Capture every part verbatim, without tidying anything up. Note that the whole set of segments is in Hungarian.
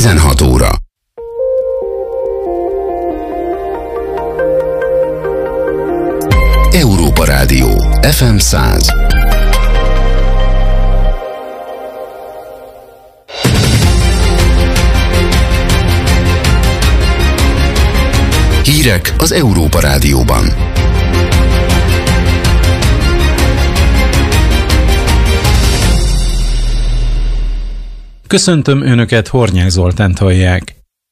tizenhat óra. Európa Rádió, ef em száz. Hírek az Európa Rádióban. Köszöntöm Önöket, Hornyák Zoltánt hallják.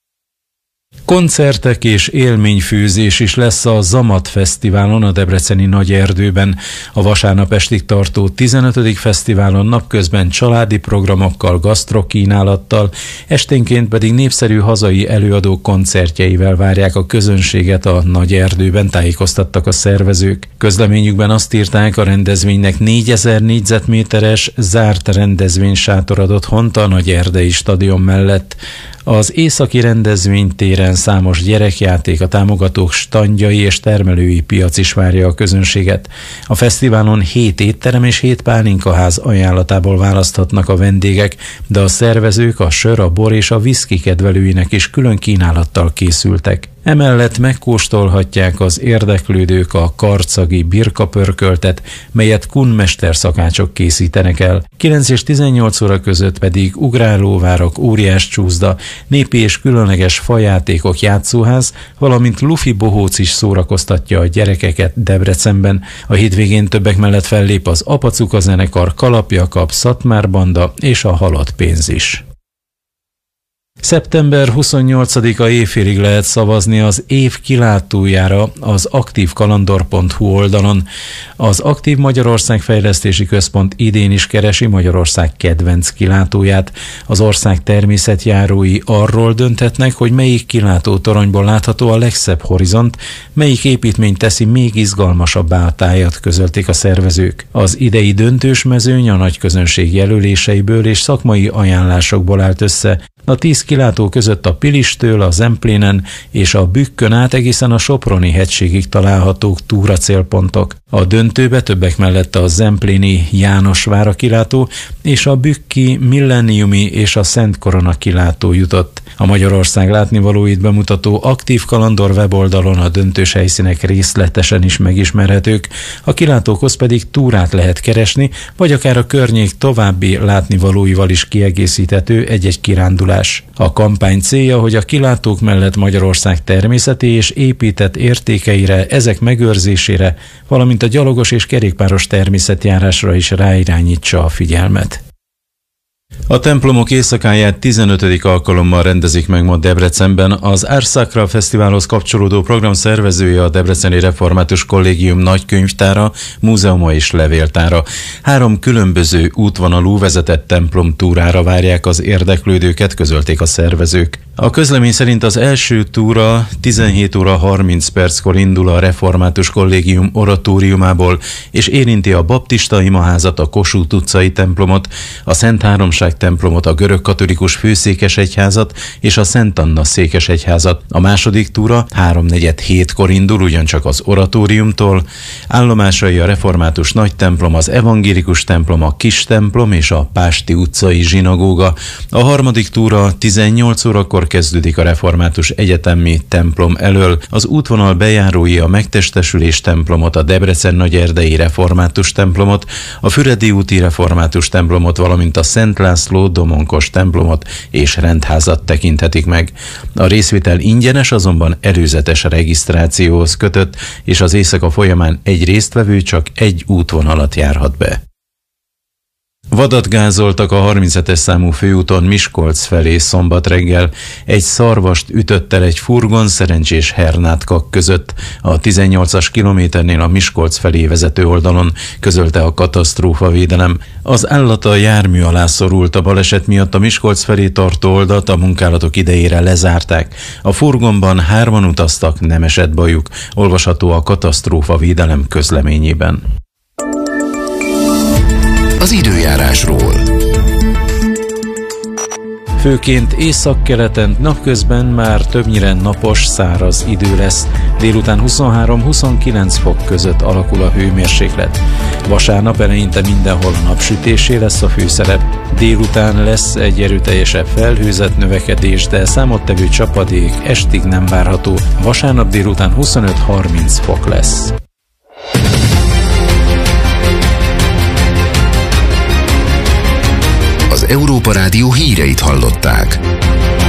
Koncertek és élményfőzés is lesz a Zamat Fesztiválon a debreceni Nagyerdőben. A vasárnap estig tartó tizenötödik fesztiválon napközben családi programokkal, gasztrokínálattal, esténként pedig népszerű hazai előadók koncertjeivel várják a közönséget a Nagyerdőben, tájékoztattak a szervezők. Közleményükben azt írták, a rendezvénynek négyezer négyzetméteres zárt rendezvénysátor ad otthont a Nagyerdei stadion mellett. Az északi rendezvénytéren számos gyerekjáték, a támogatók standjai és termelői piac is várja a közönséget. A fesztiválon hét étterem és hét pálinkaház ajánlatából választhatnak a vendégek, de a szervezők a sör, a bor és a viszki kedvelőinek is külön kínálattal készültek. Emellett megkóstolhatják az érdeklődők a karcagi birkapörköltet, melyet Kun mesterszakácsok készítenek el. kilenc és tizennyolc óra között pedig ugrálóvárok, óriás csúszda, népi és különleges fajátékok játszóház, valamint Lufi bohóc is szórakoztatja a gyerekeket Debrecenben. A hétvégén többek mellett fellép az Apacuka zenekar, Kalapjakab, Szatmár banda és a Halott pénz is. szeptember huszonnyolcadika éjfélig lehet szavazni az év kilátójára az aktív kalandor pont hu oldalon. Az Aktív Magyarország Fejlesztési Központ idén is keresi Magyarország kedvenc kilátóját. Az ország természetjárói arról dönthetnek, hogy melyik kilátótoronyból látható a legszebb horizont, melyik építmény teszi még izgalmasabbá a tájat, közölték a szervezők. Az idei döntős mezőny a nagyközönség jelöléseiből és szakmai ajánlásokból állt össze. A tíz kilátó között a Pilistől, a Zemplénen és a Bükkön át egészen a Soproni hegységig találhatók túracélpontok. A döntőbe többek mellett a Zempléni Jánosvára kilátó és a bükki Millenniumi és a Szent Korona kilátó jutott. A Magyarország látnivalóit bemutató Aktív Kalandor weboldalon a döntős helyszínek részletesen is megismerhetők, a kilátókhoz pedig túrát lehet keresni, vagy akár a környék további látnivalóival is kiegészíthető egy-egy kirándulás. A kampány célja, hogy a kilátók mellett Magyarország természeti és épített értékeire, ezek megőrzésére, valamint a gyalogos és kerékpáros természetjárásra is ráirányítsa a figyelmet. A templomok éjszakáját tizenötödik alkalommal rendezik meg ma Debrecenben. Az Ars Sacra Fesztiválhoz kapcsolódó program szervezője a Debreceni Református Kollégium nagykönyvtára, múzeuma és levéltára. Három különböző útvonalú vezetett templom túrára várják az érdeklődőket, közölték a szervezők. A közlemény szerint az első túra tizenhét óra harminc perckor indul a Református Kollégium oratóriumából, és érinti a Baptista imaházat, a Kossuth utcai templomot, a Szent Háromság templomot, a görögkatolikus főszékesegyházat és a Szent Anna székesegyházat. A második túra háromnegyed hétkor indul, ugyancsak az oratóriumtól. Állomásai a református nagy templom, az evangélikus templom, a kis templom és a Pásti utcai zsinagóga. A harmadik túra tizennyolc órakor kezdődik a református egyetemi templom elől. Az útvonal bejárói a Megtestesülés templomot, a Debrecen-Nagyerdei református templomot, a Füredi úti református templomot, valamint a Szent László domonkos templomot és rendházat tekinthetik meg. A részvétel ingyenes, azonban előzetes regisztrációhoz kötött, és az éjszaka folyamán egy résztvevő csak egy útvonalat járhat be. Vadat gázoltak a harminchetes számú főúton Miskolc felé szombat reggel. Egy szarvast ütött el egy furgon Szerencsés Hernátkak között a tizennyolcas kilométernél a Miskolc felé vezető oldalon, közölte a katasztrófavédelem. Az állat a jármű alá szorult, a baleset miatt a Miskolc felé tartó oldalt a munkálatok idejére lezárták. A furgonban hárman utaztak, nem esett bajuk, olvasható a katasztrófavédelem közleményében. Az időjárásról. Főként északkeleten napközben már többnyire napos, száraz idő lesz. Délután huszonhárom-huszonkilenc fok között alakul a hőmérséklet. Vasárnap eleinte mindenhol a napsütésé lesz a főszerep. Délután lesz egy erőteljesebb felhőzet növekedés, de számottevő csapadék estig nem várható. Vasárnap délután huszonöt-harminc fok lesz. Az Európa Rádió híreit hallották.